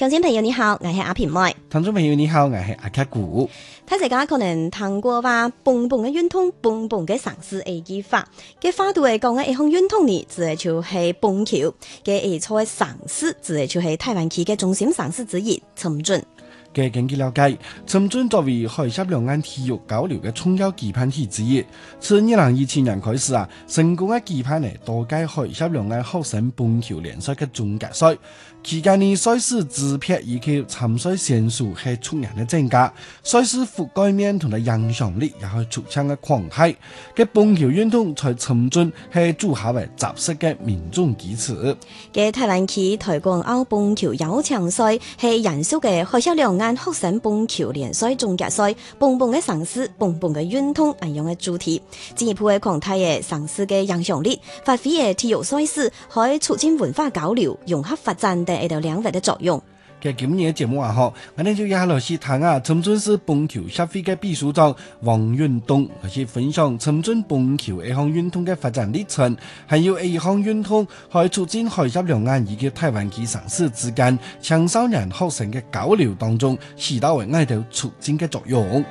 乡亲朋友你好，我係阿平妹。 聽眾朋友你好，我係阿卡古。 大家可能聽過話蹦蹦嘅運動，蹦蹦嘅城市 A 計劃，嘅花度嚟講嘅一項運動呢，就係蹦球嘅一座城市，就係台灣區嘅中心城市之一深圳。 根據了解，深圳作為海峽兩岸體育交流嘅重要舉辦地之一，自2017年開始成功嘅舉辦多屆海峽兩岸學生蹦球聯賽嘅總決賽。期間的賽事資片以及參賽選手係出現嘅增加，賽事覆蓋面同埋影響力也係出現嘅擴大。嘅蹦球運動在深圳係組合為集實嘅民眾基礎。 嘅台灣區台港澳蹦球邀請賽係延續嘅海峽兩岸學生蹦球聯賽總決賽，蹦蹦嘅城市，蹦蹦嘅運動咁樣嘅主題，進一步嘅擴大嘅城市嘅影響力，發揮嘅體育賽事可以促進文化交流、融合發展喺度兩位嘅作用。 嘅今年嘅節目我哋就一下來去睇深圳市蹦球協會嘅秘書長王運東去分享深圳蹦球一項運動嘅發展歷程，還有一項運動可以促進海峽兩岸以及台灣區城市之間青少年學生嘅交流當中起到為愛到促進嘅作用。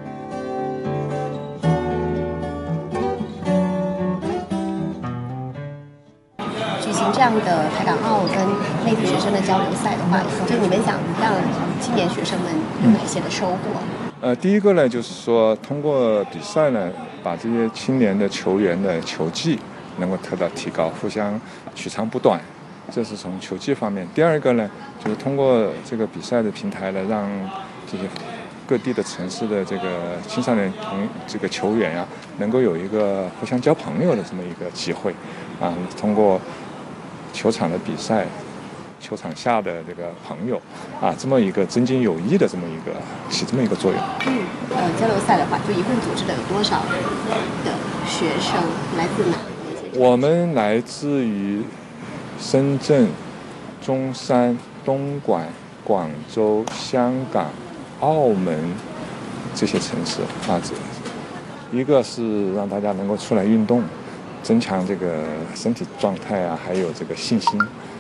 這樣的台港澳跟內地學生的交流賽的話，就你們想讓青年學生們有哪些的收穫？ 第一個呢，就是說通過比賽呢，把這些青年的球員的球技能夠得到提高，互相取長補短，這是從球技方面。第二個呢，就是通過這個比賽的平台呢，讓這些各地的城市的這個青少年這個球員啊，能夠有一個互相交朋友的這麼一個機會啊，通過球場的比賽，球場下的這個朋友啊，這麼一個增進友誼的這麼一個作用。 交流賽的話，就一共組織了有多少的學生，來自哪裡？ 我們來自於深圳、中山、東莞、廣州、香港、澳門這些城市啊，一個是讓大家能夠出來運動，增強這個身體狀態啊，還有這個信心